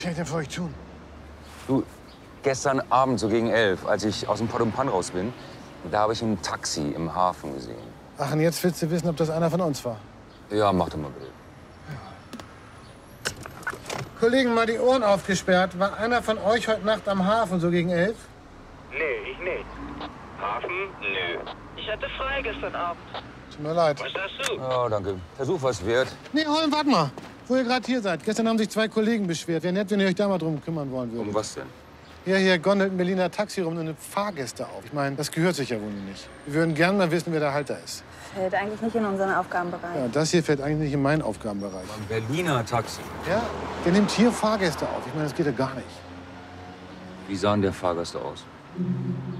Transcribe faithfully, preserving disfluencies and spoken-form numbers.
Was kann ich denn für euch tun? Du, gestern Abend, so gegen elf, als ich aus dem Pot und Pan raus bin, da habe ich ein Taxi im Hafen gesehen. Ach, und jetzt willst du wissen, ob das einer von uns war? Ja, mach doch mal bitte. Kollegen, mal die Ohren aufgesperrt. War einer von euch heute Nacht am Hafen, so gegen elf? Nee, ich nicht. Hafen? Nö. Ich hatte frei gestern Abend. Tut mir leid. Was hast du? Ja, danke. Versuch was wert. Nee, Holm, warte mal. Wo ihr gerade hier seid. Gestern haben sich zwei Kollegen beschwert. Wäre nett, wenn ihr euch da mal drum kümmern wollen würdet. Um was denn? Ja, hier gondelt ein Berliner Taxi rum und nimmt Fahrgäste auf. Ich meine, das gehört sich ja wohl nicht. Wir würden gerne mal wissen, wer der Halter ist. Fällt eigentlich nicht in unseren Aufgabenbereich. Ja, das hier fällt eigentlich nicht in meinen Aufgabenbereich. Ein Berliner Taxi. Ja, der nimmt hier Fahrgäste auf. Ich meine, das geht ja gar nicht. Wie sahen der Fahrgäste aus?